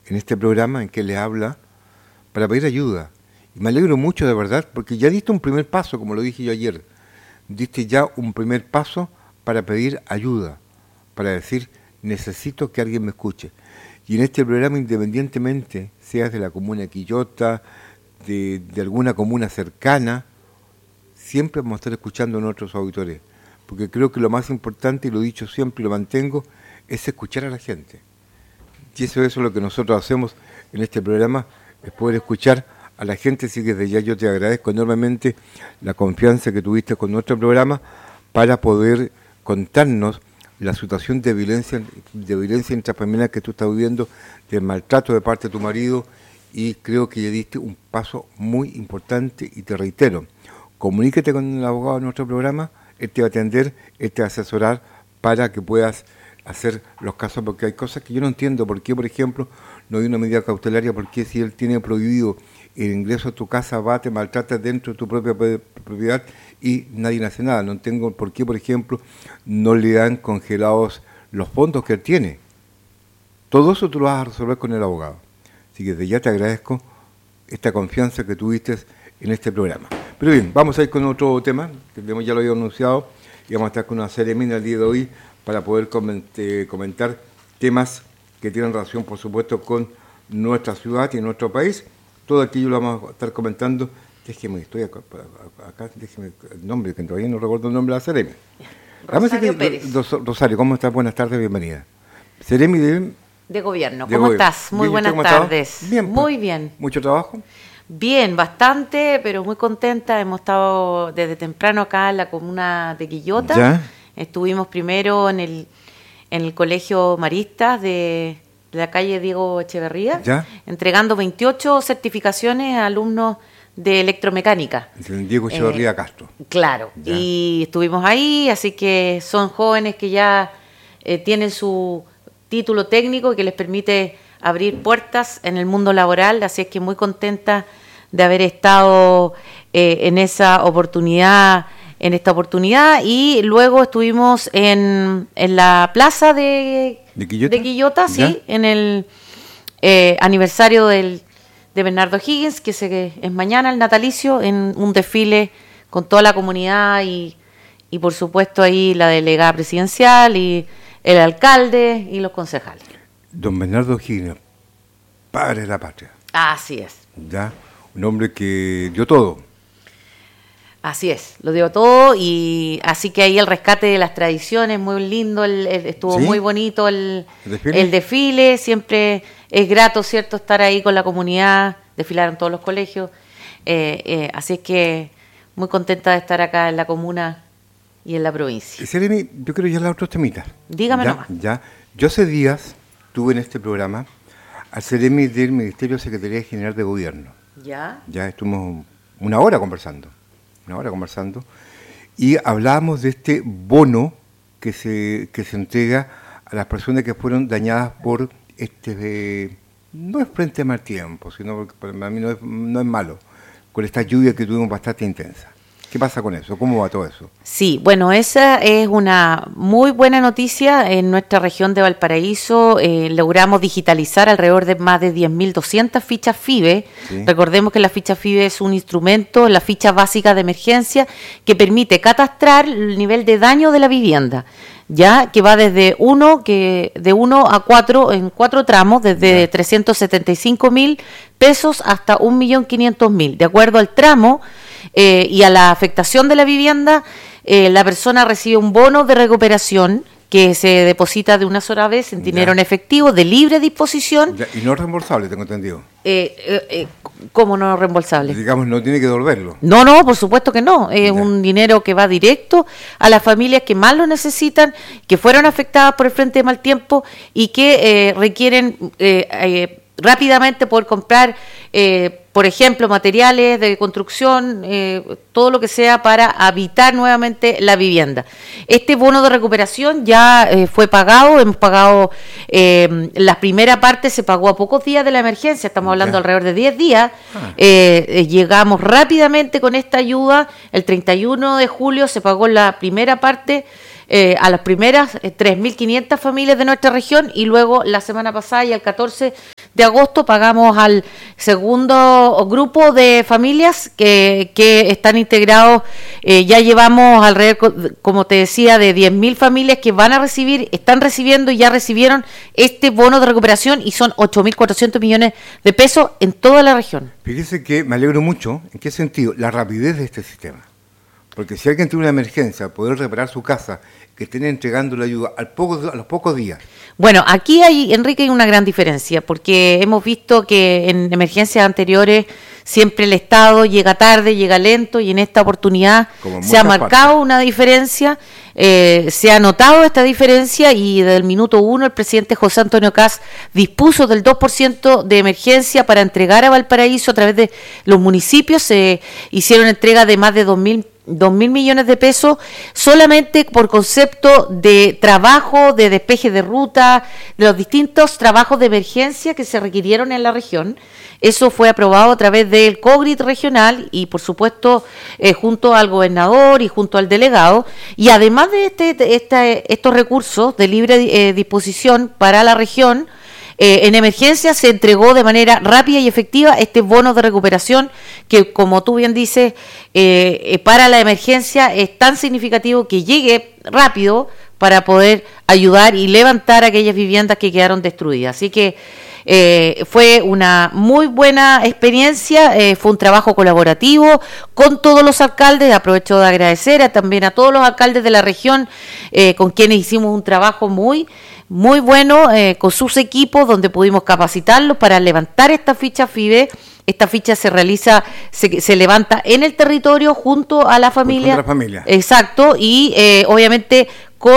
en este programa en que les habla para pedir ayuda. Y me alegro mucho de verdad, porque ya diste un primer paso, como lo dije yo ayer. Diste ya un primer paso para pedir ayuda, para decir, necesito que alguien me escuche. Y en este programa, independientemente, seas de la comuna de Quillota, de alguna comuna cercana, siempre vamos a estar escuchando a nuestros auditores. Porque creo que lo más importante, y lo he dicho siempre y lo mantengo, es escuchar a la gente. Y eso es lo que nosotros hacemos en este programa, es poder escuchar a la gente. Así que desde ya yo te agradezco enormemente la confianza que tuviste con nuestro programa para poder contarnos la situación de violencia intrafamiliar que tú estás viviendo, del maltrato de parte de tu marido, y creo que ya diste un paso muy importante. Y te reitero, comuníquete con el abogado de nuestro programa, él te va a atender, él te va a asesorar para que puedas hacer los casos, porque hay cosas que yo no entiendo. ¿Por qué, por ejemplo, no hay una medida cautelaria? ¿Por qué, si él tiene prohibido el ingreso a tu casa, va, te maltrata dentro de tu propia propiedad y nadie hace nada? No entiendo por qué, por ejemplo, no le dan congelados los fondos que él tiene. Todo eso tú lo vas a resolver con el abogado. Así que desde ya te agradezco esta confianza que tuviste en este programa. Pero bien, vamos a ir con otro tema, que ya lo había anunciado, y vamos a estar con una Seremina el día de hoy para poder comentar temas que tienen relación, por supuesto, con nuestra ciudad y nuestro país. Todo aquello lo vamos a estar comentando. Déjeme, estoy acá, déjeme el nombre, que todavía no recuerdo el nombre de la Seremi. Rosario Pérez. Rosario, ¿cómo estás? Buenas tardes, bienvenida. Seremi de Gobierno. ¿Cómo estás? Muy buenas tardes. Bien. Muy bien. ¿Mucho trabajo? Bien, bastante, pero muy contenta. Hemos estado desde temprano acá en la comuna de Quillota. ¿Ya? Estuvimos primero en el Colegio Maristas de la calle Diego Echeverría, ¿ya? Entregando 28 certificaciones a alumnos de electromecánica. Diego Echeverría Castro. Claro, ¿ya? Y estuvimos ahí, así que son jóvenes que ya tienen su título técnico que les permite abrir puertas en el mundo laboral, así es que muy contenta de haber estado en esta oportunidad, y luego estuvimos en la plaza de Quillota, sí, en el aniversario de Bernardo Higgins, que es mañana el natalicio, en un desfile con toda la comunidad y por supuesto ahí la delegada presidencial y el alcalde y los concejales. Don Bernardo Higgins, padre de la patria. Así es. Ya, un hombre que dio todo. Así es, lo dio todo, y así que ahí el rescate de las tradiciones, muy lindo, estuvo ¿sí? Muy bonito el desfile, siempre es grato, ¿cierto?, estar ahí con la comunidad, desfilaron todos los colegios, así es que muy contenta de estar acá en la comuna y en la provincia. Seremi, yo quiero ya hablar de otros temitas. Dígame nomás. Ya, yo hace días tuve en este programa al Seremi del Ministerio de Secretaría General de Gobierno. Ya estuvimos una hora conversando, y hablábamos de este bono que se entrega a las personas que fueron dañadas por no es frente a mal tiempo, sino porque para mí no es malo, con esta lluvia que tuvimos bastante intensa. ¿Qué pasa con eso? ¿Cómo va todo eso? Sí, bueno, esa es una muy buena noticia. En nuestra región de Valparaíso logramos digitalizar alrededor de más de 10.200 fichas FIBE. ¿Sí? Recordemos que la ficha FIBE es un instrumento, la ficha básica de emergencia, que permite catastrar el nivel de daño de la vivienda, ya que va desde de 1 a 4, en 4 tramos, desde 375.000 pesos hasta 1.500.000, de acuerdo al tramo. Y a la afectación de la vivienda, la persona recibe un bono de recuperación que se deposita de una sola vez en dinero en efectivo, de libre disposición. Ya, y no es reembolsable, tengo entendido. ¿Cómo no reembolsable? Digamos, no tiene que devolverlo. No, por supuesto que no. Es un dinero que va directo a las familias que más lo necesitan, que fueron afectadas por el frente de mal tiempo y que requieren rápidamente poder comprar, por ejemplo, materiales de construcción, todo lo que sea para habitar nuevamente la vivienda. Este bono de recuperación ya fue pagado, hemos pagado, la primera parte se pagó a pocos días de la emergencia, estamos hablando alrededor de 10 días, llegamos rápidamente con esta ayuda, el 31 de julio se pagó la primera parte a las primeras 3.500 familias de nuestra región, y luego la semana pasada y el 14 de agosto pagamos al segundo grupo de familias que están integrados. Ya llevamos alrededor, como te decía, de 10.000 familias que van a recibir, están recibiendo y ya recibieron este bono de recuperación, y son 8.400 millones de pesos en toda la región. Fíjese que me alegro mucho. ¿En qué sentido? La rapidez de este sistema. Porque si alguien tiene una emergencia, poder reparar su casa, que estén entregando la ayuda a los pocos días. Bueno, aquí Enrique, hay una gran diferencia, porque hemos visto que en emergencias anteriores siempre el Estado llega tarde, llega lento, y en esta oportunidad se ha marcado una diferencia, se ha notado esta diferencia, y desde el minuto 1 el presidente José Antonio Kast dispuso del 2% de emergencia para entregar a Valparaíso a través de los municipios. Se hicieron entrega de más de 2.000 millones de pesos solamente por concepto de trabajo, de despeje de ruta, de los distintos trabajos de emergencia que se requirieron en la región. Eso fue aprobado a través del COGRIT regional y, por supuesto, junto al gobernador y junto al delegado. Y además de estos recursos de libre disposición para la región, en emergencia se entregó de manera rápida y efectiva este bono de recuperación que, como tú bien dices, para la emergencia es tan significativo que llegue rápido para poder ayudar y levantar aquellas viviendas que quedaron destruidas. Así que fue una muy buena experiencia, fue un trabajo colaborativo con todos los alcaldes. Aprovecho de agradecer también a todos los alcaldes de la región con quienes hicimos un trabajo muy bueno con sus equipos, donde pudimos capacitarlos para levantar esta ficha FIBE. Esta ficha se levanta en el territorio junto a la familia. Junto a la familia. Exacto, y obviamente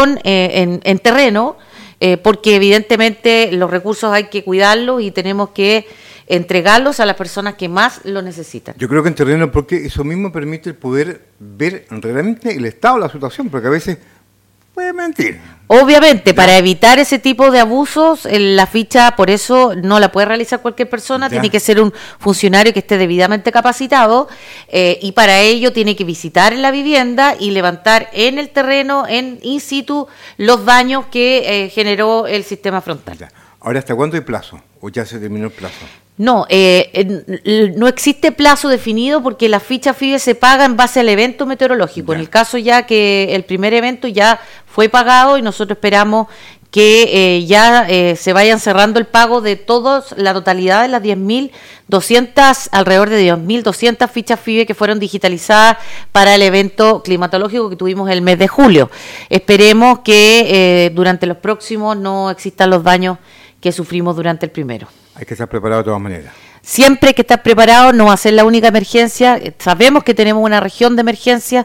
en terreno, porque evidentemente los recursos hay que cuidarlos y tenemos que entregarlos a las personas que más lo necesitan. Yo creo que en terreno, porque eso mismo permite el poder ver realmente el estado de la situación, porque a veces puede mentir. Obviamente, para evitar ese tipo de abusos, la ficha, por eso, no la puede realizar cualquier persona, tiene que ser un funcionario que esté debidamente capacitado, y para ello tiene que visitar en la vivienda y levantar en el terreno, en in situ, los daños que generó el sistema frontal. Ya. Ahora, ¿hasta cuándo hay plazo? ¿O ya se terminó el plazo? No, no existe plazo definido, porque la ficha FIBE se paga en base al evento meteorológico. En el caso ya que el primer evento ya fue pagado, y nosotros esperamos que se vayan cerrando el pago de la totalidad de las 10.200, alrededor de 10.200 fichas FIBE que fueron digitalizadas para el evento climatológico que tuvimos el mes de julio. Esperemos que durante los próximos no existan los daños que sufrimos durante el primero. Hay que estar preparado de todas maneras. Siempre hay que estar preparado, no va a ser la única emergencia. Sabemos que tenemos una región de emergencia,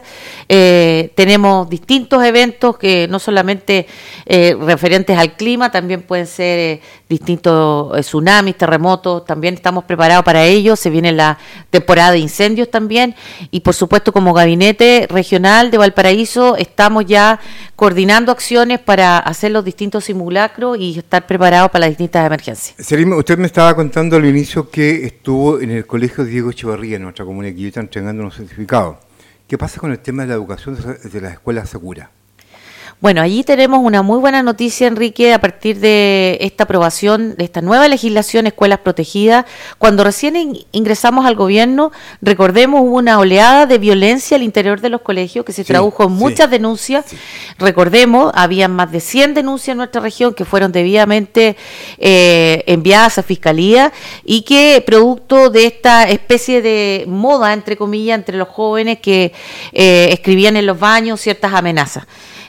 tenemos distintos eventos que no solamente referentes al clima, también pueden ser distintos tsunamis, terremotos, también estamos preparados para ello. Se viene la temporada de incendios también, y por supuesto, como gabinete regional de Valparaíso estamos ya coordinando acciones para hacer los distintos simulacros y estar preparados para las distintas emergencias. Serime, usted me estaba contando al inicio que estuvo en el colegio Diego Echevarría, en nuestra comunidad, que está entregando unos certificados. ¿Qué pasa con el tema de la educación de las escuelas seguras? Bueno, allí tenemos una muy buena noticia, Enrique, a partir de esta aprobación de esta nueva legislación Escuelas Protegidas. Cuando recién ingresamos al gobierno, recordemos, hubo una oleada de violencia al interior de los colegios que se tradujo en muchas denuncias. Sí. Recordemos, había más de 100 denuncias en nuestra región que fueron debidamente enviadas a Fiscalía, y que producto de esta especie de moda, entre comillas, entre los jóvenes que escribían en los baños ciertas amenazas.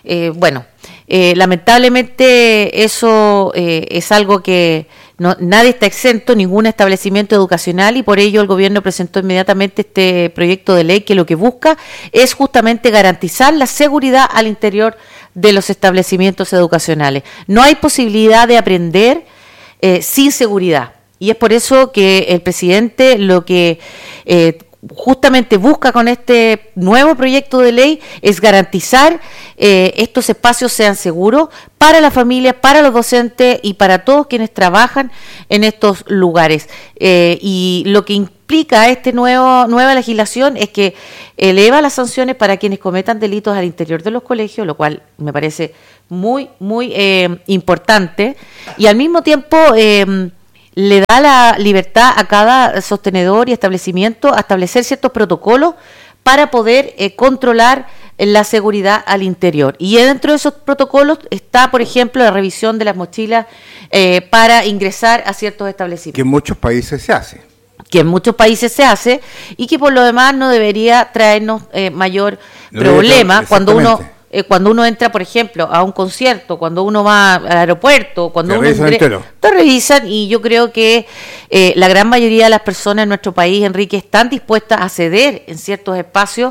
Lamentablemente eso es algo que nadie está exento, ningún establecimiento educacional, y por ello el gobierno presentó inmediatamente este proyecto de ley que lo que busca es justamente garantizar la seguridad al interior de los establecimientos educacionales. No hay posibilidad de aprender sin seguridad, y es por eso que el presidente lo que justamente busca con este nuevo proyecto de ley es garantizar estos espacios sean seguros para las familias, para los docentes y para todos quienes trabajan en estos lugares. Y lo que implica nueva legislación es que eleva las sanciones para quienes cometan delitos al interior de los colegios, lo cual me parece muy, muy importante, y al mismo tiempo le da la libertad a cada sostenedor y establecimiento a establecer ciertos protocolos para poder controlar la seguridad al interior. Y dentro de esos protocolos está, por ejemplo, la revisión de las mochilas para ingresar a ciertos establecimientos. Que en muchos países se hace. Que en muchos países se hace y que por lo demás no debería traernos mayor problema cuando uno entra, por ejemplo, a un concierto, cuando uno va al aeropuerto, cuando uno te revisan, y yo creo que la gran mayoría de las personas en nuestro país, Enrique, están dispuestas a ceder en ciertos espacios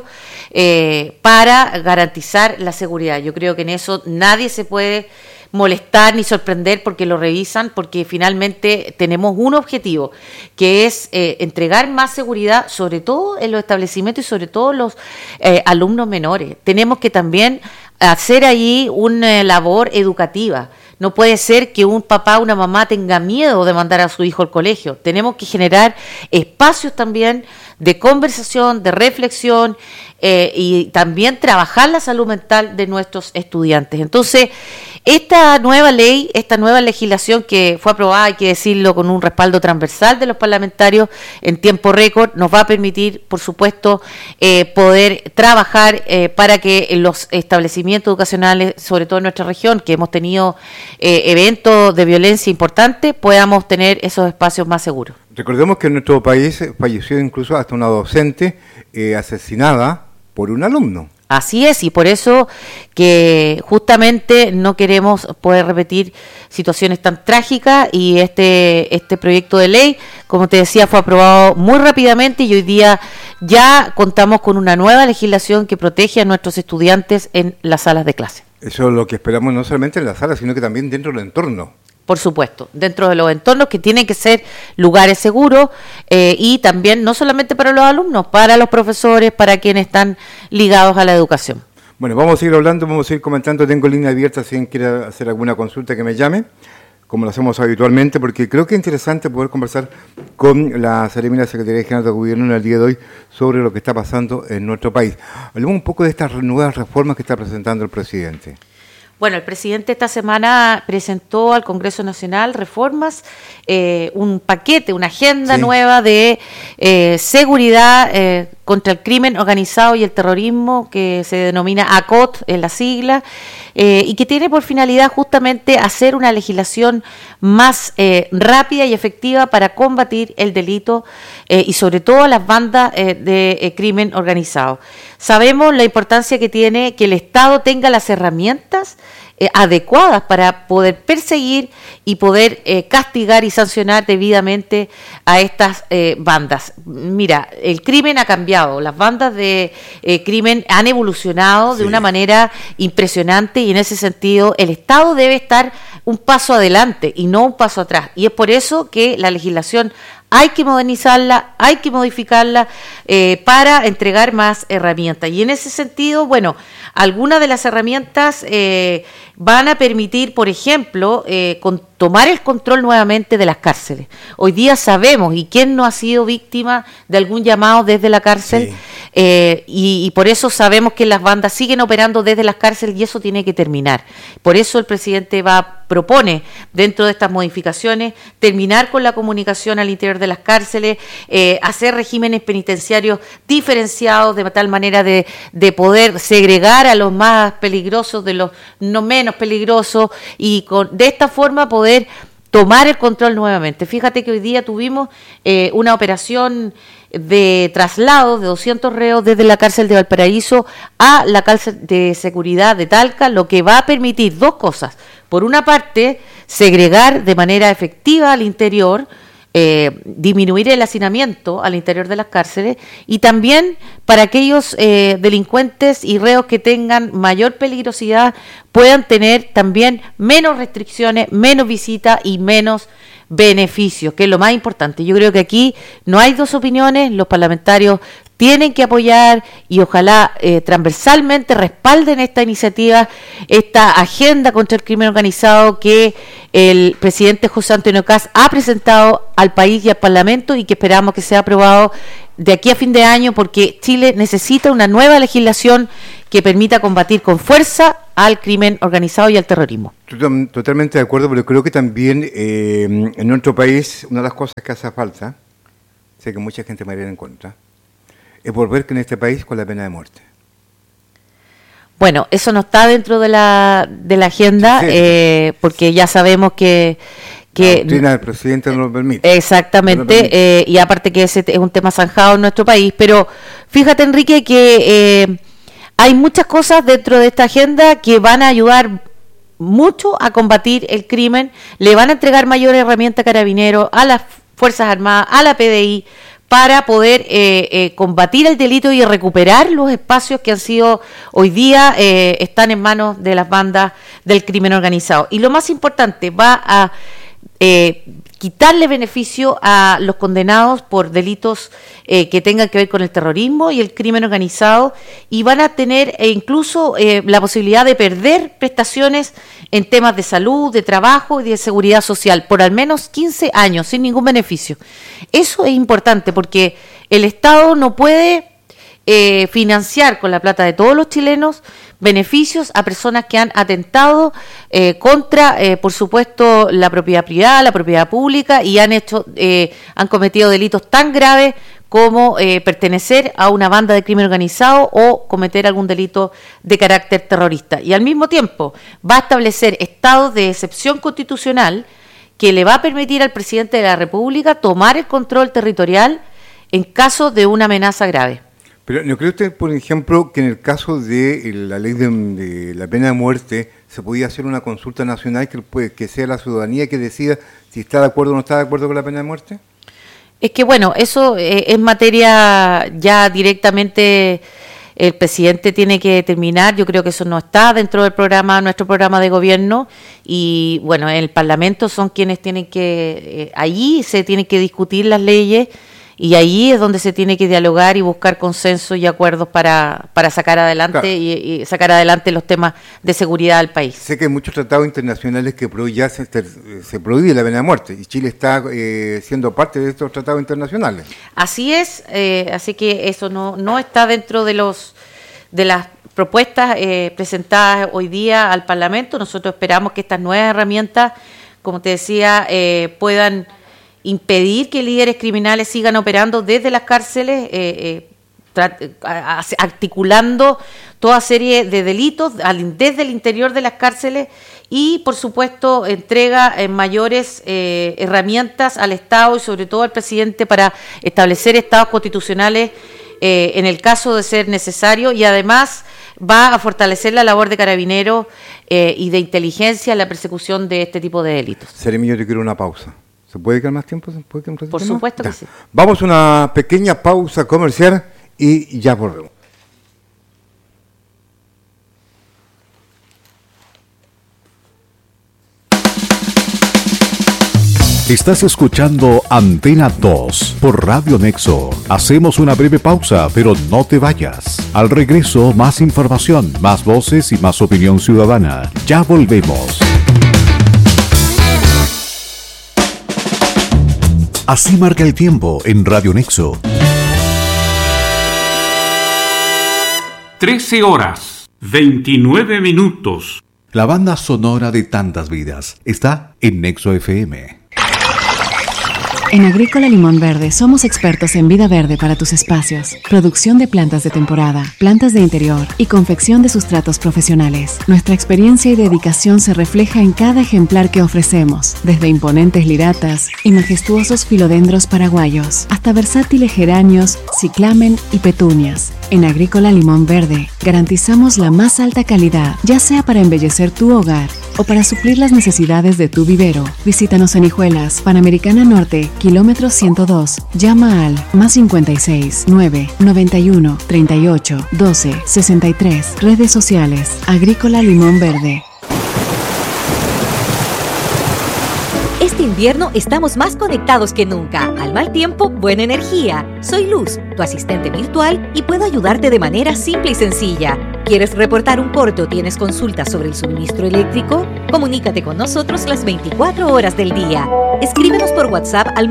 para garantizar la seguridad. Yo creo que en eso nadie se puede molestar ni sorprender porque lo revisan, porque finalmente tenemos un objetivo, que es entregar más seguridad, sobre todo en los establecimientos y sobre todo los alumnos menores. Tenemos que también hacer ahí una labor educativa. No puede ser que un papá o una mamá tenga miedo de mandar a su hijo al colegio. Tenemos que generar espacios también de conversación, de reflexión y también trabajar la salud mental de nuestros estudiantes. Entonces, esta nueva ley, esta nueva legislación que fue aprobada, hay que decirlo, con un respaldo transversal de los parlamentarios en tiempo récord, nos va a permitir, por supuesto, poder trabajar para que los establecimientos educacionales, sobre todo en nuestra región, que hemos tenido eventos de violencia importantes, podamos tener esos espacios más seguros. Recordemos que en nuestro país falleció incluso hasta una docente asesinada por un alumno. Así es, y por eso que justamente no queremos poder repetir situaciones tan trágicas, y este proyecto de ley, como te decía, fue aprobado muy rápidamente y hoy día ya contamos con una nueva legislación que protege a nuestros estudiantes en las salas de clase. Eso es lo que esperamos, no solamente en las salas, sino que también dentro del entorno. Por supuesto, dentro de los entornos que tienen que ser lugares seguros y también no solamente para los alumnos, para los profesores, para quienes están ligados a la educación. Bueno, vamos a seguir hablando, vamos a seguir comentando. Tengo línea abierta si alguien quiere hacer alguna consulta que me llame, como lo hacemos habitualmente, porque creo que es interesante poder conversar con la Seremia Secretaría General de Gobierno en el día de hoy sobre lo que está pasando en nuestro país. Hablemos un poco de estas nuevas reformas que está presentando el presidente. Bueno, el presidente esta semana presentó al Congreso Nacional reformas, un paquete, una agenda nueva de seguridad contra el crimen organizado y el terrorismo, que se denomina ACOT en la sigla, y que tiene por finalidad justamente hacer una legislación más rápida y efectiva para combatir el delito y sobre todo las bandas de crimen organizado. Sabemos la importancia que tiene que el Estado tenga las herramientas adecuadas para poder perseguir y poder castigar y sancionar debidamente a estas bandas. Mira, el crimen ha cambiado, las bandas de crimen han evolucionado de una manera impresionante, y en ese sentido el Estado debe estar un paso adelante y no un paso atrás, y es por eso que la legislación hay que modernizarla, hay que modificarla para entregar más herramientas. Y en ese sentido, bueno, algunas de las herramientas van a permitir, por ejemplo, tomar el control nuevamente de las cárceles. Hoy día sabemos, y quién no ha sido víctima de algún llamado desde la cárcel, y por eso sabemos que las bandas siguen operando desde las cárceles, y eso tiene que terminar. Por eso el presidente propone, dentro de estas modificaciones, terminar con la comunicación al interior de las cárceles, hacer regímenes penitenciarios diferenciados de tal manera de poder segregar a los más peligrosos de los no menos peligrosos, y de esta forma poder tomar el control nuevamente. Fíjate que hoy día tuvimos una operación de traslado de 200 reos desde la cárcel de Valparaíso a la cárcel de seguridad de Talca, lo que va a permitir dos cosas. Por una parte, segregar de manera efectiva al interior, disminuir el hacinamiento al interior de las cárceles, y también para aquellos delincuentes y reos que tengan mayor peligrosidad puedan tener también menos restricciones, menos visitas y menos beneficios, que es lo más importante. Yo creo que aquí no hay dos opiniones, los parlamentarios tienen que apoyar y ojalá transversalmente respalden esta iniciativa, esta agenda contra el crimen organizado que el presidente José Antonio Kast ha presentado al país y al Parlamento y que esperamos que sea aprobado de aquí a fin de año, porque Chile necesita una nueva legislación que permita combatir con fuerza al crimen organizado y al terrorismo. Totalmente de acuerdo, pero creo que también en nuestro país una de las cosas que hace falta, sé que mucha gente me iría en contra, es volver en este país con la pena de muerte. Bueno, eso no está dentro de la agenda, sí. Porque ya sabemos que la doctrina del presidente no lo permite. Exactamente, no lo permite. Y aparte que ese es un tema zanjado en nuestro país, pero fíjate, Enrique, que hay muchas cosas dentro de esta agenda que van a ayudar mucho a combatir el crimen, le van a entregar mayores herramientas a Carabineros, a las Fuerzas Armadas, a la PDI, para poder combatir el delito y recuperar los espacios que han sido hoy día están en manos de las bandas del crimen organizado. Y lo más importante, va a quitarle beneficio a los condenados por delitos que tengan que ver con el terrorismo y el crimen organizado, y van a tener incluso la posibilidad de perder prestaciones en temas de salud, de trabajo y de seguridad social por al menos 15 años sin ningún beneficio. Eso es importante porque el Estado no puede financiar con la plata de todos los chilenos beneficios a personas que han atentado contra, por supuesto, la propiedad privada, la propiedad pública, y han cometido delitos tan graves como pertenecer a una banda de crimen organizado o cometer algún delito de carácter terrorista. Y al mismo tiempo va a establecer estados de excepción constitucional que le va a permitir al presidente de la República tomar el control territorial en caso de una amenaza grave. Pero ¿no cree usted, por ejemplo, que en el caso de la ley de la pena de muerte se podía hacer una consulta nacional que sea la ciudadanía que decida si está de acuerdo o no está de acuerdo con la pena de muerte? Es que bueno, eso es materia ya directamente el presidente tiene que determinar. Yo creo que eso no está dentro del programa, nuestro programa de gobierno, y bueno, en el Parlamento son quienes tienen que, allí se tienen que discutir las leyes, y ahí es donde se tiene que dialogar y buscar consensos y acuerdos para sacar adelante, claro, y sacar adelante los temas de seguridad del país. Sé que hay muchos tratados internacionales que ya se prohíbe la pena de muerte, y Chile está siendo parte de estos tratados internacionales. Así es, así que eso no está dentro de las propuestas presentadas hoy día al Parlamento. Nosotros esperamos que estas nuevas herramientas, como te decía, puedan impedir que líderes criminales sigan operando desde las cárceles, articulando toda serie de delitos desde el interior de las cárceles, y por supuesto entrega mayores herramientas al Estado y sobre todo al presidente para establecer estados constitucionales en el caso de ser necesario, y además va a fortalecer la labor de Carabineros y de inteligencia en la persecución de este tipo de delitos. Seremillo, yo quiero una pausa. ¿Se puede quedar más tiempo? Por supuesto que sí. Vamos a una pequeña pausa comercial y ya volvemos. Estás escuchando Antena 2 por Radio Nexo. Hacemos una breve pausa, pero no te vayas. Al regreso, más información, más voces y más opinión ciudadana. Ya volvemos. Así marca el tiempo en Radio Nexo. 13:29. La banda sonora de tantas vidas está en Nexo FM. En Agrícola Limón Verde somos expertos en vida verde para tus espacios, producción de plantas de temporada, plantas de interior y confección de sustratos profesionales. Nuestra experiencia y dedicación se refleja en cada ejemplar que ofrecemos, desde imponentes liratas y majestuosos filodendros paraguayos, hasta versátiles geranios, ciclamen y petunias. En Agrícola Limón Verde garantizamos la más alta calidad, ya sea para embellecer tu hogar o para suplir las necesidades de tu vivero. Visítanos en Hijuelas, Panamericana Norte, kilómetro 102. Llama al +56 9 91 38 12 63. Redes sociales: Agrícola Limón Verde. Este invierno estamos más conectados que nunca. Al mal tiempo, buena energía. Soy Luz, tu asistente virtual, y puedo ayudarte de manera simple y sencilla. ¿Quieres reportar un corte o tienes consultas sobre el suministro eléctrico? Comunícate con nosotros las 24 horas del día. Escríbenos por WhatsApp al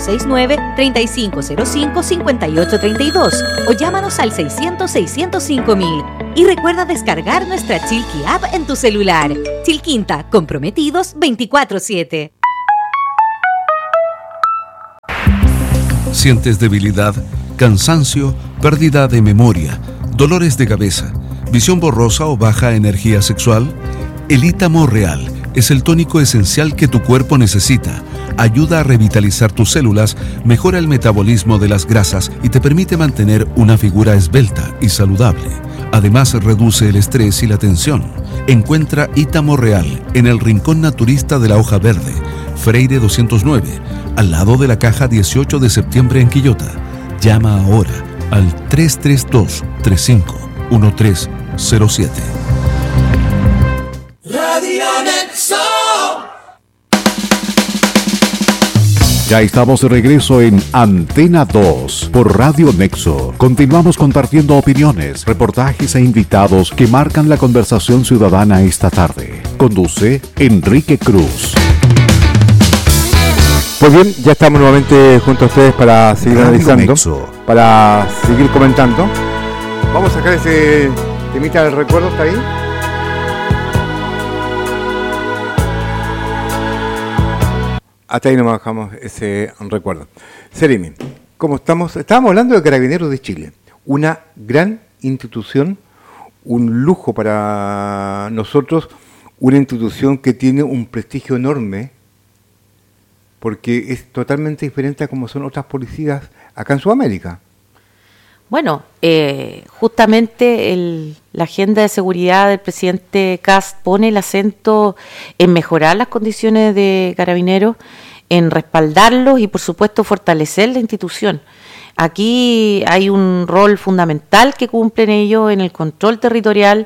+569-3505-5832 o llámanos al 600-605-000. Y recuerda descargar nuestra Chilqui App en tu celular. Chilquinta, comprometidos 24/7. ¿Sientes debilidad, cansancio, pérdida de memoria, dolores de cabeza, visión borrosa o baja energía sexual? El Ítamo Real es el tónico esencial que tu cuerpo necesita. Ayuda a revitalizar tus células, mejora el metabolismo de las grasas y te permite mantener una figura esbelta y saludable. Además, reduce el estrés y la tensión. Encuentra Ítamo Real en el Rincón Naturista de la Hoja Verde, Freire 209, al lado de la Caja 18 de septiembre en Quillota. Llama ahora al 332-351307. Radio Nexo. Ya estamos de regreso en Antena 2 por Radio Nexo. Continuamos compartiendo opiniones, reportajes e invitados que marcan la conversación ciudadana esta tarde. Conduce Enrique Cruz. Pues bien, ya estamos nuevamente junto a ustedes para seguir Radio analizando, Nexo. para seguir comentando. Vamos a sacar ese temita del recuerdo, ¿está ahí? Hasta ahí nos bajamos ese recuerdo. Seremi, como estábamos hablando de Carabineros de Chile, una gran institución, un lujo para nosotros, una institución que tiene un prestigio enorme, porque es totalmente diferente a como son otras policías acá en Sudamérica. Bueno, justamente la agenda de seguridad del presidente Kast pone el acento en mejorar las condiciones de Carabineros, en respaldarlos y, por supuesto, fortalecer la institución. Aquí hay un rol fundamental que cumplen ellos en el control territorial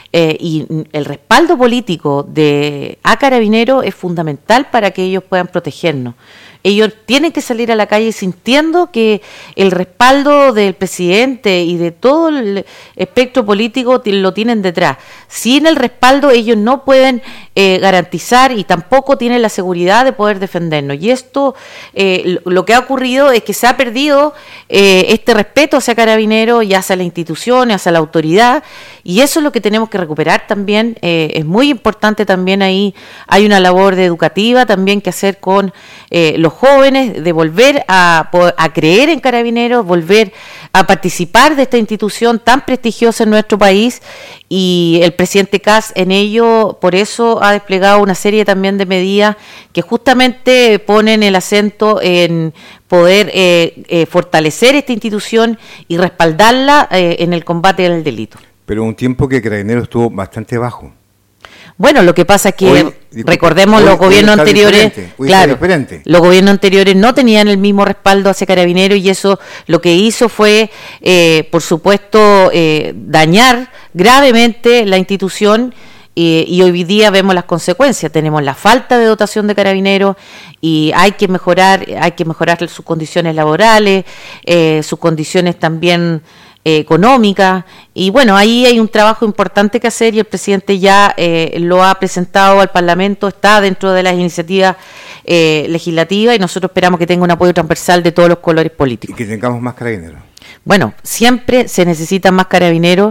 y el respaldo político a Carabineros es fundamental para que ellos puedan protegernos. Ellos tienen que salir a la calle sintiendo que el respaldo del presidente y de todo el espectro político lo tienen detrás. Sin el respaldo ellos no pueden garantizar y tampoco tienen la seguridad de poder defendernos. Y esto, lo que ha ocurrido es que se ha perdido este respeto hacia Carabineros y hacia las instituciones, hacia la autoridad, y eso es lo que tenemos que recuperar también. Es muy importante también ahí, hay una labor educativa también que hacer con los jóvenes, de volver a creer en Carabineros, volver a participar de esta institución tan prestigiosa en nuestro país, y el presidente Kast en ello, por eso ha desplegado una serie también de medidas que justamente ponen el acento en poder fortalecer esta institución y respaldarla en el combate al delito. Pero un tiempo que Carabineros estuvo bastante bajo. Bueno, lo que pasa es que recordemos los gobiernos anteriores, claro, los gobiernos anteriores no tenían el mismo respaldo hacia Carabineros, y eso lo que hizo fue, por supuesto, dañar gravemente la institución. Y hoy día vemos las consecuencias. Tenemos la falta de dotación de Carabineros y hay que mejorar sus condiciones laborales, sus condiciones también económicas, y bueno, ahí hay un trabajo importante que hacer, y el presidente ya lo ha presentado al Parlamento, está dentro de las iniciativas legislativas, y nosotros esperamos que tenga un apoyo transversal de todos los colores políticos. Y que tengamos más Carabineros. Bueno, siempre se necesitan más Carabineros,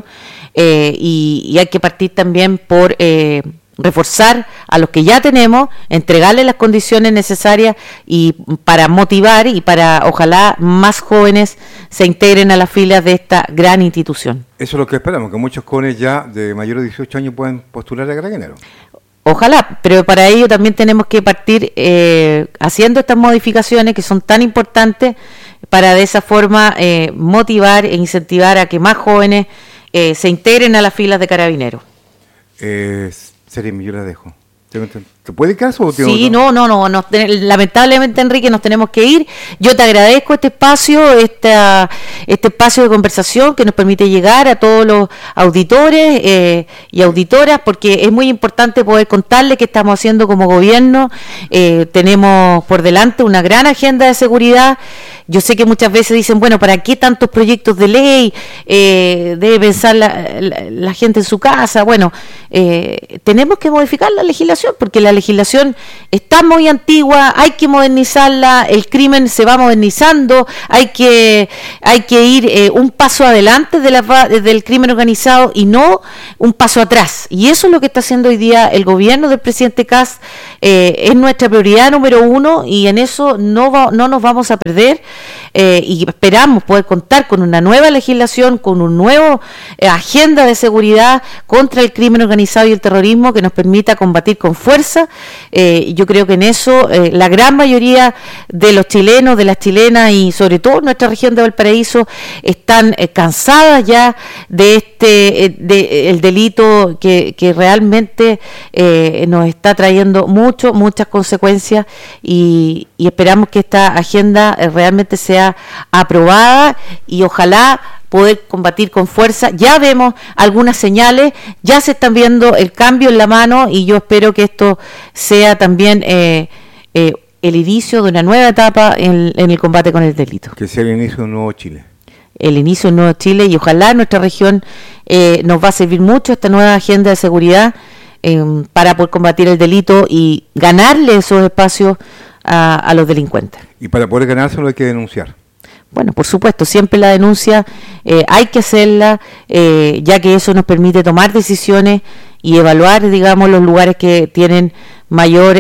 y hay que partir también por reforzar a los que ya tenemos, entregarles las condiciones necesarias y para motivar y para ojalá más jóvenes se integren a las filas de esta gran institución. Eso es lo que esperamos, que muchos jóvenes ya de mayores de 18 años puedan postular a Carabineros. Ojalá, pero para ello también tenemos que partir haciendo estas modificaciones que son tan importantes para de esa forma motivar e incentivar a que más jóvenes se integren a las filas de Carabineros. Seremi, yo la dejo. ¿Te puede caso o Sí, no, lamentablemente, Enrique, nos tenemos que ir. Yo te agradezco este espacio, este espacio de conversación que nos permite llegar a todos los auditores y auditoras, porque es muy importante poder contarles qué estamos haciendo como gobierno. Tenemos por delante una gran agenda de seguridad. Yo sé que muchas veces dicen, bueno, ¿para qué tantos proyectos de ley? Debe pensar la gente en su casa. Bueno, tenemos que modificar la legislación, porque la legislación está muy antigua, hay que modernizarla, el crimen se va modernizando, hay que ir un paso adelante del crimen organizado y no un paso atrás. Y eso es lo que está haciendo hoy día el gobierno del presidente Kast. Es nuestra prioridad número 1 y en eso no nos vamos a perder. Y esperamos poder contar con una nueva legislación, con un nuevo agenda de seguridad contra el crimen organizado y el terrorismo que nos permita combatir con fuerza. Yo creo que en eso la gran mayoría de los chilenos, de las chilenas y sobre todo en nuestra región de Valparaíso están cansadas ya de el delito que realmente nos está trayendo muchas consecuencias y esperamos que esta agenda realmente sea aprobada y ojalá poder combatir con fuerza. Ya vemos algunas señales, ya se están viendo el cambio en la mano y yo espero que esto sea también el inicio de una nueva etapa en el combate con el delito. Que sea el inicio de un nuevo Chile. El inicio de un nuevo Chile y ojalá en nuestra región nos va a servir mucho esta nueva agenda de seguridad para poder combatir el delito y ganarle esos espacios a los delincuentes. Y para poder ganárselo hay que denunciar. Bueno, por supuesto, siempre la denuncia hay que hacerla, ya que eso nos permite tomar decisiones y evaluar, digamos, los lugares que tienen mayor,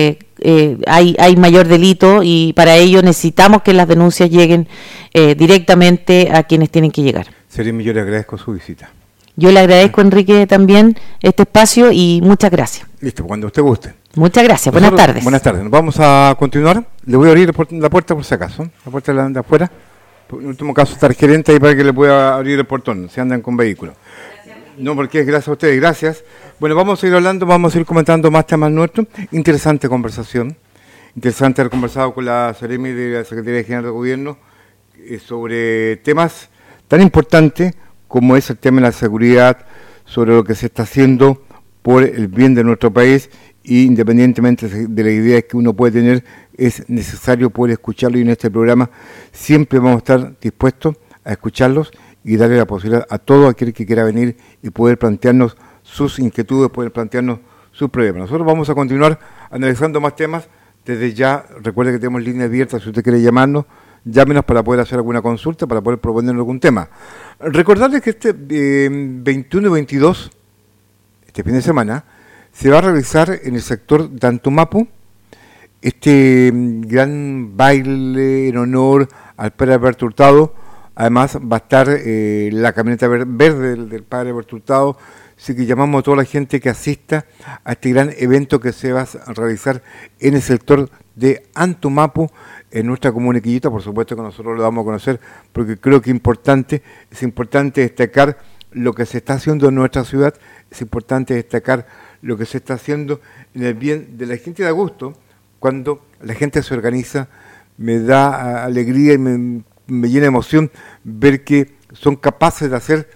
hay mayor delito y para ello necesitamos que las denuncias lleguen directamente a quienes tienen que llegar. Seremi, yo le agradezco su visita. Yo le agradezco, Enrique, también este espacio y muchas gracias. Listo, cuando usted guste. Muchas gracias, buenas tardes. Buenas tardes, nos vamos a continuar. Le voy a abrir la puerta por si acaso, la puerta de afuera. En último caso está el gerente ahí para que le pueda abrir el portón, si andan con vehículos. No, porque es gracias a ustedes, gracias. Bueno, vamos a ir hablando, vamos a ir comentando más temas nuestros. Interesante conversación, interesante haber conversado con la Seremi de la Secretaría General de Gobierno sobre temas tan importantes como es el tema de la seguridad, sobre lo que se está haciendo por el bien de nuestro país, y independientemente de las ideas que uno puede tener, es necesario poder escucharlo, y en este programa siempre vamos a estar dispuestos a escucharlos y darle la posibilidad a todo aquel que quiera venir y poder plantearnos sus inquietudes, poder plantearnos sus problemas. Nosotros vamos a continuar analizando más temas. Desde ya, recuerde que tenemos línea abierta, si usted quiere llamarnos, llámenos para poder hacer alguna consulta, para poder proponernos algún tema. Recordarles que este 21 y 22, este fin de semana, se va a realizar en el sector de Antumapu este gran baile en honor al padre Alberto Hurtado. Además va a estar la camioneta verde del padre Alberto Hurtado. Así que llamamos a toda la gente que asista a este gran evento que se va a realizar en el sector de Antumapu, en nuestra comuna de Quillota. Por supuesto que nosotros lo vamos a conocer porque creo que es importante destacar lo que se está haciendo en nuestra ciudad, es importante destacar lo que se está haciendo en el bien de la gente. Da gusto cuando la gente se organiza, me da alegría y me llena de emoción ver que son capaces de hacer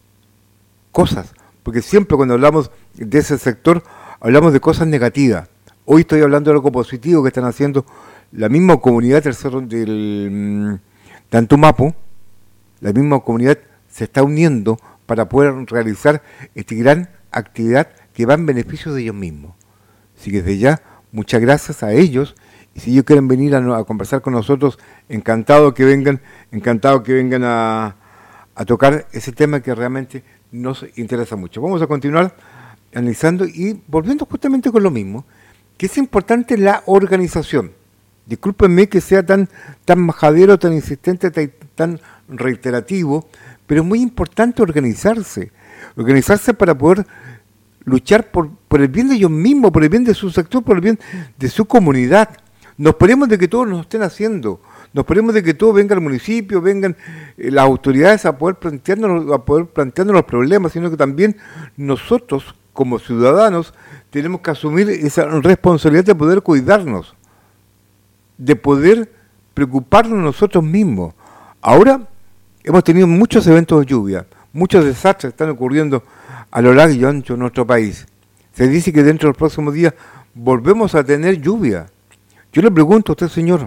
cosas, porque siempre cuando hablamos de ese sector hablamos de cosas negativas. Hoy estoy hablando de algo positivo que están haciendo la misma comunidad de Antumapu. La misma comunidad se está uniendo para poder realizar esta gran actividad que va en beneficio de ellos mismos. Así que desde ya, muchas gracias a ellos, y si ellos quieren venir a conversar con nosotros, encantado que vengan a tocar ese tema que realmente nos interesa mucho. Vamos a continuar analizando y volviendo justamente con lo mismo, que es importante la organización. Discúlpenme que sea tan majadero, tan insistente, tan reiterativo, pero es muy importante organizarse para poder luchar por el bien de ellos mismos, por el bien de su sector, por el bien de su comunidad. No esperemos de que todos nos estén haciendo, no esperemos de que todo venga al municipio, vengan las autoridades a poder plantearnos los problemas, sino que también nosotros como ciudadanos tenemos que asumir esa responsabilidad de poder cuidarnos, de poder preocuparnos nosotros mismos. Ahora hemos tenido muchos eventos de lluvia, muchos desastres están ocurriendo a lo largo y ancho de nuestro país. Se dice que dentro de los próximos días volvemos a tener lluvia. Yo le pregunto a usted, señor,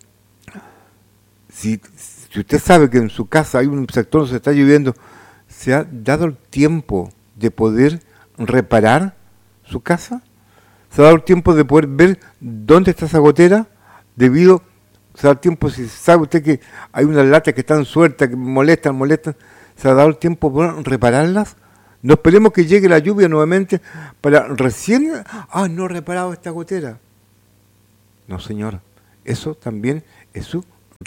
si usted sabe que en su casa hay un sector donde se está lloviendo, ¿se ha dado el tiempo de poder reparar su casa? ¿Se ha dado el tiempo de poder ver dónde está esa gotera? Se ha dado el tiempo, si sabe usted que hay unas latas que están sueltas, que molestan, ¿se ha dado el tiempo de poder repararlas? No esperemos que llegue la lluvia nuevamente para recién, no he reparado esta gotera. No, señor, eso también es su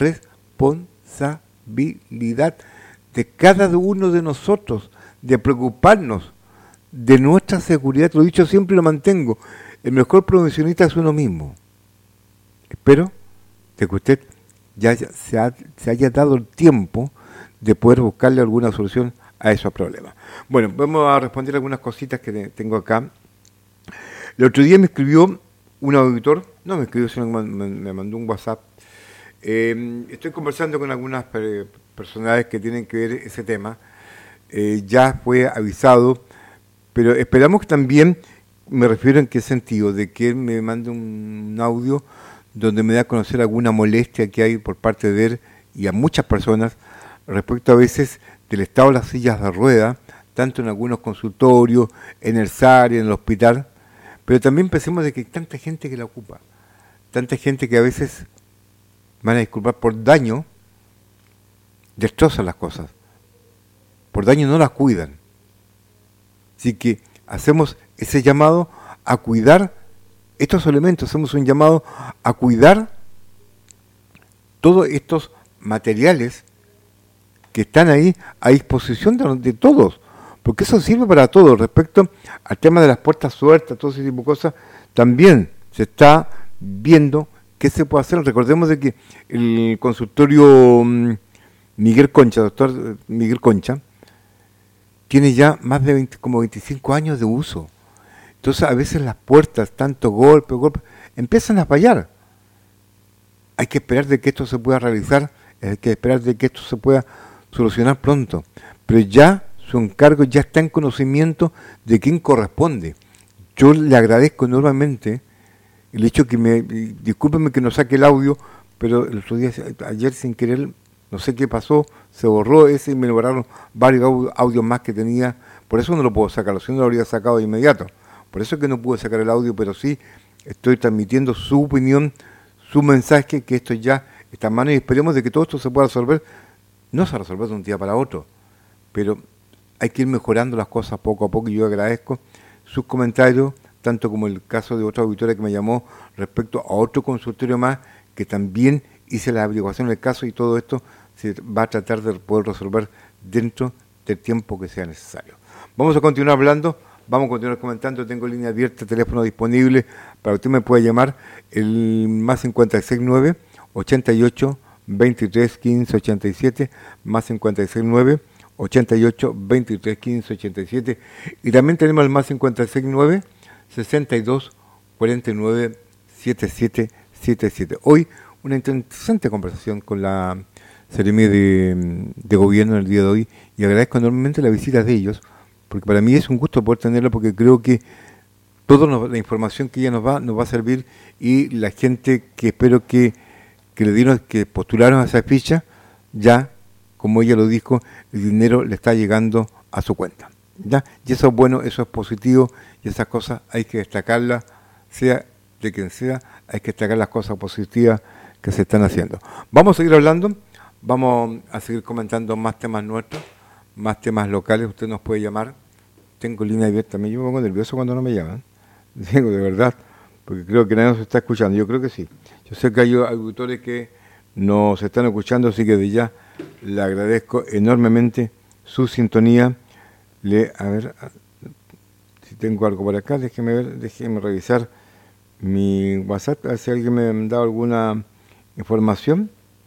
responsabilidad de cada uno de nosotros, de preocuparnos de nuestra seguridad. Lo he dicho siempre y lo mantengo, el mejor prevencionista es uno mismo. Espero de que usted ya se haya dado el tiempo de poder buscarle alguna solución a esos problemas. Bueno, vamos a responder algunas cositas que tengo acá. El otro día me escribió un auditor, no me escribió, sino que me mandó un WhatsApp. Estoy conversando con algunas personalidades que tienen que ver ese tema. Ya fue avisado, pero esperamos que también, me refiero en qué sentido, de que él me mande un audio donde me da a conocer alguna molestia que hay por parte de él y a muchas personas respecto a veces del estado de las sillas de rueda, tanto en algunos consultorios, en el SAR, en el hospital, pero también pensemos de que hay tanta gente que la ocupa, tanta gente que a veces, van a disculpar, por daño, destrozan las cosas, por daño no las cuidan. Así que hacemos ese llamado a cuidar estos elementos, hacemos un llamado a cuidar todos estos materiales que están ahí a disposición de todos, porque eso sirve para todos. Respecto al tema de las puertas sueltas, todo ese tipo de cosas, también se está viendo qué se puede hacer. Recordemos de que el consultorio Miguel Concha, doctor Miguel Concha, tiene ya más de 25 años de uso. Entonces a veces las puertas, tanto golpe, empiezan a fallar. Hay que esperar de que esto se pueda realizar, hay que esperar de que esto se pueda solucionar pronto, pero ya su encargo ya está en conocimiento de quién corresponde. Yo le agradezco enormemente el hecho que discúlpeme que no saque el audio, pero el otro día, ayer sin querer, no sé qué pasó, se borró ese y me borraron varios audios más que tenía, por eso no lo puedo sacar, si no lo habría sacado de inmediato, por eso es que no pude sacar el audio, pero sí estoy transmitiendo su opinión, su mensaje, que esto ya está en mano y esperemos de que todo esto se pueda resolver. No se resuelve de un día para otro, pero hay que ir mejorando las cosas poco a poco y yo agradezco sus comentarios, tanto como el caso de otra auditora que me llamó respecto a otro consultorio más, que también hice la averiguación del caso y todo esto se va a tratar de poder resolver dentro del tiempo que sea necesario. Vamos a continuar hablando, vamos a continuar comentando, tengo línea abierta, teléfono disponible, para que usted me pueda llamar, el más 569 88 23 15 87, más 569 88 23 15 87, y también tenemos el más 569 62 49 77 77. Hoy una interesante conversación con la Seremi de Gobierno el día de hoy, y agradezco enormemente la visita de ellos, porque para mí es un gusto poder tenerla, porque creo que toda la información que ella nos va a servir, y la gente que espero que que postularon a esa ficha, ya, como ella lo dijo, el dinero le está llegando a su cuenta, ¿ya? Y eso es bueno, eso es positivo, y esas cosas hay que destacarlas, sea de quien sea, hay que destacar las cosas positivas que se están haciendo. Vamos a seguir hablando, vamos a seguir comentando más temas nuestros, más temas locales. Usted nos puede llamar, tengo línea abierta, yo me pongo nervioso cuando no me llaman, digo de verdad, porque creo que nadie nos está escuchando, yo creo que sí. Yo sé que hay auditores que nos están escuchando, así que de ya le agradezco enormemente su sintonía. A ver si tengo algo por acá, déjeme revisar mi WhatsApp, a ver si alguien me ha mandado alguna información.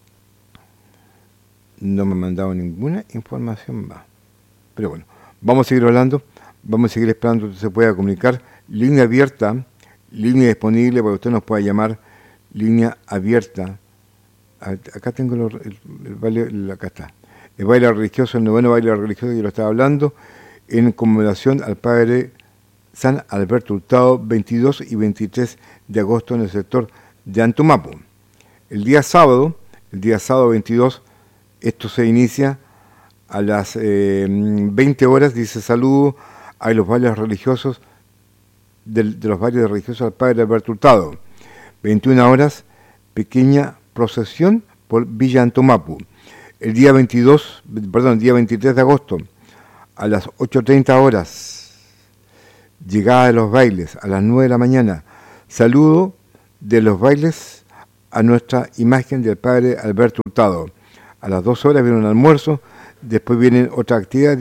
No me ha mandado ninguna información más. Pero bueno, vamos a seguir hablando, vamos a seguir esperando que se pueda comunicar. línea abierta, línea disponible para que usted nos pueda llamar, línea abierta. Acá tengo el baile, acá está. El baile religioso, el noveno baile religioso que yo lo estaba hablando, en conmemoración al Padre San Alberto Hurtado, 22 y 23 de agosto en el sector de Antumapo. El día sábado 22, esto se inicia a las 20 horas, dice saludo a los bailes religiosos, de los bailes religiosos al Padre Alberto Hurtado. 21 horas, pequeña procesión por Villa Antumapo. El día 23 de agosto, a las 8:30 horas, llegada de los bailes, a las 9 de la mañana, saludo de los bailes a nuestra imagen del Padre Alberto Hurtado. A las 2 horas viene un almuerzo, después viene otra actividad,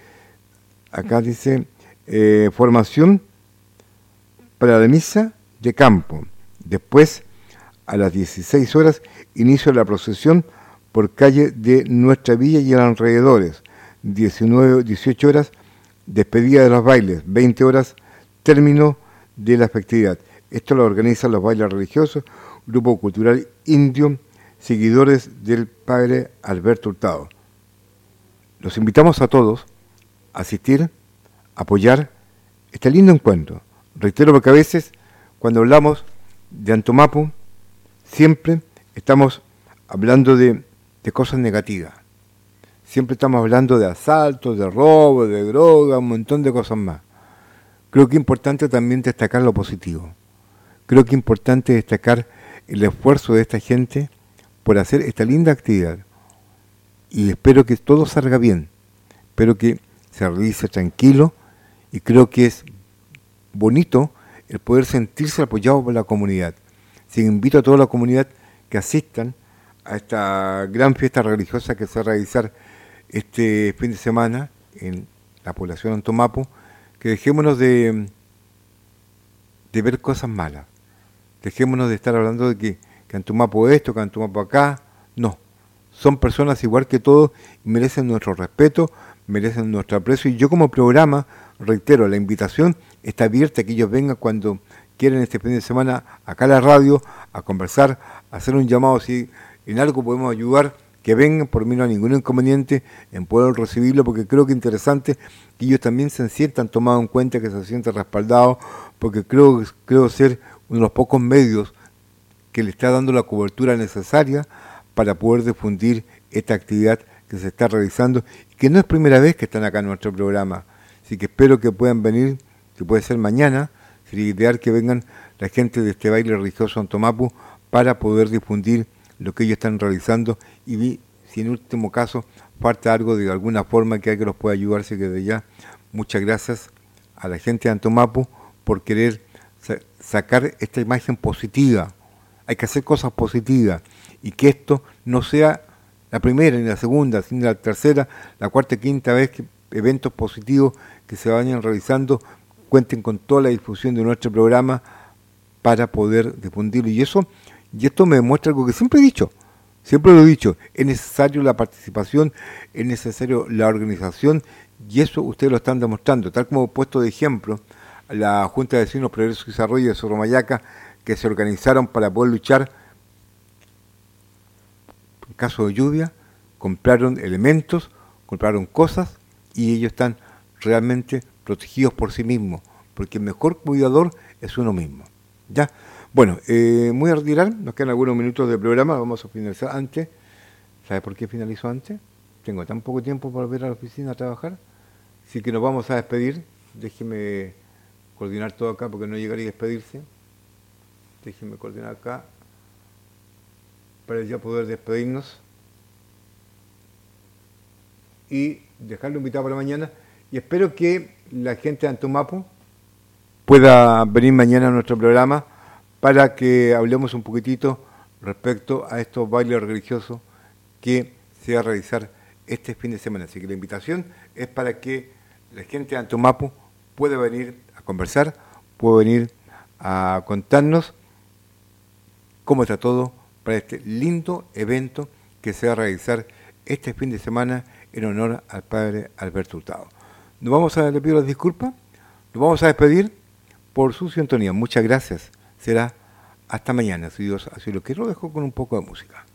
acá dice, formación para la misa de campo. Después, a las 16 horas, inicio de la procesión por calle de nuestra villa y alrededores. 18 horas, despedida de los bailes. 20 horas, término de la festividad. Esto lo organizan los bailes religiosos, Grupo Cultural Indio, seguidores del Padre Alberto Hurtado. Los invitamos a todos a asistir, a apoyar este lindo encuentro. Reitero, porque a veces, cuando hablamos de Antumapo, siempre estamos hablando de cosas negativas. Siempre estamos hablando de asaltos, de robo, de droga, un montón de cosas más. Creo que es importante también destacar lo positivo. Creo que es importante destacar el esfuerzo de esta gente por hacer esta linda actividad. Y espero que todo salga bien. Espero que se realice tranquilo y creo que es bonito el poder sentirse apoyado por la comunidad. Así que invito a toda la comunidad que asistan a esta gran fiesta religiosa que se va a realizar este fin de semana en la población de Antumapo, que dejémonos de ver cosas malas. Dejémonos de estar hablando de que Antumapo esto, que Antumapo acá. No, son personas igual que todos y merecen nuestro respeto, merecen nuestro aprecio. Y yo como programa, reitero, la invitación está abierta a que ellos vengan cuando quieran este fin de semana acá a la radio a conversar, a hacer un llamado si en algo podemos ayudar, que vengan. Por mí no hay ningún inconveniente en poder recibirlo, porque creo que es interesante que ellos también se sientan tomados en cuenta, que se sientan respaldados, porque creo ser uno de los pocos medios que le está dando la cobertura necesaria para poder difundir esta actividad que se está realizando y que no es primera vez que están acá en nuestro programa. Así que espero que puedan venir, que puede ser mañana, sería ideal que vengan la gente de este baile religioso Antumapo para poder difundir lo que ellos están realizando y si en último caso falta algo de alguna forma que alguien los pueda ayudar, así que desde ya muchas gracias a la gente de Antumapo por querer sacar esta imagen positiva. Hay que hacer cosas positivas y que esto no sea la primera ni la segunda, sino la tercera, la cuarta y quinta vez que eventos positivos que se vayan realizando cuenten con toda la difusión de nuestro programa para poder difundirlo. Y esto me demuestra algo que siempre lo he dicho, es necesario la participación, es necesario la organización, y eso ustedes lo están demostrando, tal como he puesto de ejemplo a la Junta de Vecinos Progreso y Desarrollo de Sorromayaca, que se organizaron para poder luchar en caso de lluvia, compraron elementos, compraron cosas, y ellos están realmente protegidos por sí mismos, porque el mejor cuidador es uno mismo. ¿Ya? Bueno, voy a retirar, nos quedan algunos minutos de programa, vamos a finalizar antes. ¿Sabe por qué finalizo antes? Tengo tan poco tiempo para volver a la oficina a trabajar, así que nos vamos a despedir. Déjeme coordinar todo acá porque no llegaría a despedirse. Déjeme coordinar acá para ya poder despedirnos y dejarlo invitado para mañana. Y espero que la gente de Antumapo pueda venir mañana a nuestro programa para que hablemos un poquitito respecto a estos bailes religiosos que se va a realizar este fin de semana. Así que la invitación es para que la gente de Antumapo pueda venir a conversar, pueda venir a contarnos cómo está todo para este lindo evento que se va a realizar este fin de semana en honor al Padre Alberto Hurtado. Le pido las disculpas, nos vamos a despedir por su sintonía. Muchas gracias. Será hasta mañana, si Dios así lo quiere. Lo dejo con un poco de música.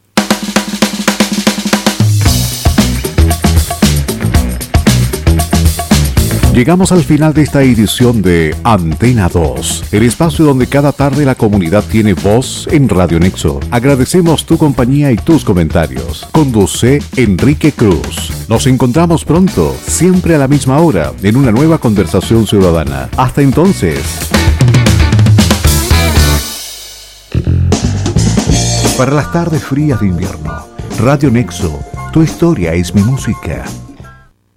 Llegamos al final de esta edición de Antena 2, el espacio donde cada tarde la comunidad tiene voz en Radio Nexo. Agradecemos tu compañía y tus comentarios. Conduce Enrique Cruz. Nos encontramos pronto, siempre a la misma hora, en una nueva conversación ciudadana. Hasta entonces. Para las tardes frías de invierno, Radio Nexo, tu historia es mi música.